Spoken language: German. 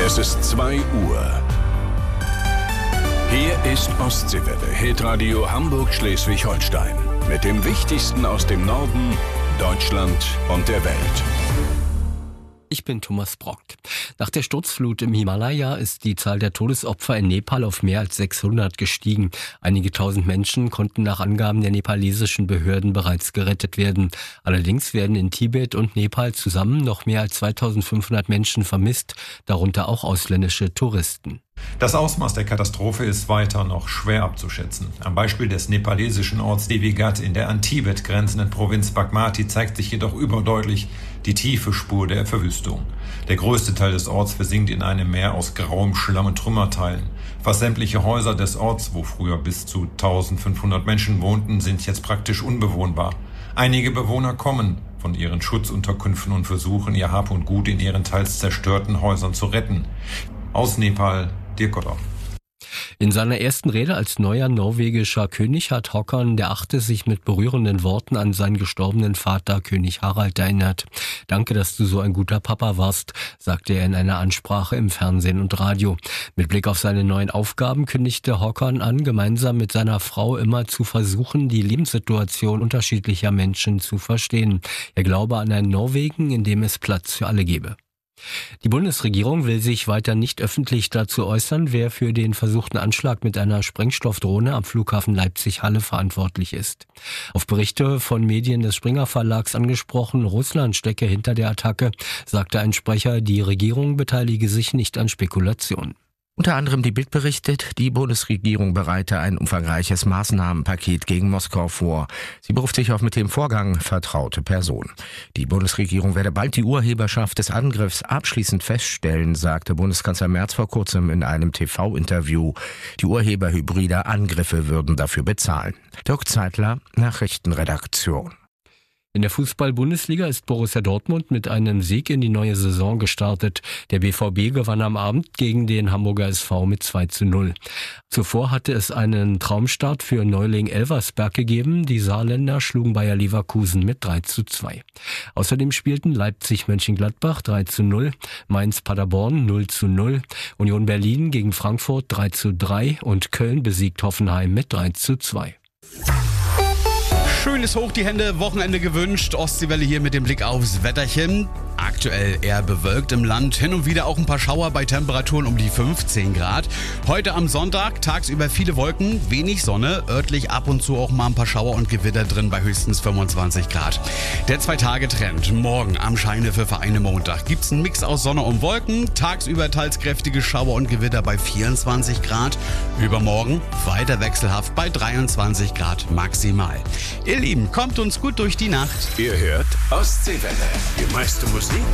Es ist 2 Uhr. Hier ist Ostseewelle, Hitradio Hamburg-Schleswig-Holstein. Mit dem Wichtigsten aus dem Norden, Deutschland und der Welt. Ich bin Thomas Brockt. Nach der Sturzflut im Himalaya ist die Zahl der Todesopfer in Nepal auf mehr als 600 gestiegen. Einige tausend Menschen konnten nach Angaben der nepalesischen Behörden bereits gerettet werden. Allerdings werden in Tibet und Nepal zusammen noch mehr als 2500 Menschen vermisst, darunter auch ausländische Touristen. Das Ausmaß der Katastrophe ist weiter noch schwer abzuschätzen. Am Beispiel des nepalesischen Orts Devigat in der an Tibet grenzenden Provinz Bagmati zeigt sich jedoch überdeutlich die tiefe Spur der Verwüstung. Der größte Teil des Orts versinkt in einem Meer aus grauem Schlamm und Trümmerteilen. Fast sämtliche Häuser des Orts, wo früher bis zu 1500 Menschen wohnten, sind jetzt praktisch unbewohnbar. Einige Bewohner kommen von ihren Schutzunterkünften und versuchen, ihr Hab und Gut in ihren teils zerstörten Häusern zu retten. Aus Nepal, Dirk Gotter. In seiner ersten Rede als neuer norwegischer König hat Håkon VIII. Sich mit berührenden Worten an seinen gestorbenen Vater König Harald erinnert. Danke, dass du so ein guter Papa warst, sagte er in einer Ansprache im Fernsehen und Radio. Mit Blick auf seine neuen Aufgaben kündigte Håkon an, gemeinsam mit seiner Frau immer zu versuchen, die Lebenssituation unterschiedlicher Menschen zu verstehen. Er glaube an ein Norwegen, in dem es Platz für alle gebe. Die Bundesregierung will sich weiter nicht öffentlich dazu äußern, wer für den versuchten Anschlag mit einer Sprengstoffdrohne am Flughafen Leipzig-Halle verantwortlich ist. Auf Berichte von Medien des Springer Verlags angesprochen, Russland stecke hinter der Attacke, sagte ein Sprecher, die Regierung beteilige sich nicht an Spekulationen. Unter anderem die Bild berichtet, die Bundesregierung bereite ein umfangreiches Maßnahmenpaket gegen Moskau vor. Sie beruft sich auf mit dem Vorgang vertraute Personen. Die Bundesregierung werde bald die Urheberschaft des Angriffs abschließend feststellen, sagte Bundeskanzler Merz vor kurzem in einem TV-Interview. Die Urheber hybrider Angriffe würden dafür bezahlen. Dirk Zeitler, Nachrichtenredaktion. In der Fußball-Bundesliga ist Borussia Dortmund mit einem Sieg in die neue Saison gestartet. Der BVB gewann am Abend gegen den Hamburger SV mit 2:0. Zuvor hatte es einen Traumstart für Neuling Elversberg gegeben. Die Saarländer schlugen Bayer Leverkusen mit 3:2. Außerdem spielten Leipzig-Mönchengladbach 3:0, Mainz-Paderborn 0:0, Union Berlin gegen Frankfurt 3:3 und Köln besiegt Hoffenheim mit 3:2. Schönes Hoch die Hände, Wochenende gewünscht. Ostseewelle hier mit dem Blick aufs Wetterchen. Aktuell eher bewölkt im Land, hin und wieder auch ein paar Schauer bei Temperaturen um die 15 Grad. Heute am Sonntag tagsüber viele Wolken, wenig Sonne, örtlich ab und zu auch mal ein paar Schauer und Gewitter drin bei höchstens 25 Grad. Der 2-Tage-Trend, morgen am Scheine für eine Montag gibt's einen Mix aus Sonne und Wolken, tagsüber teils kräftige Schauer und Gewitter bei 24 Grad. Übermorgen weiter wechselhaft bei 23 Grad maximal. Ihr Lieben, kommt uns gut durch die Nacht. Ihr hört Ostseewelle. Die meiste Musik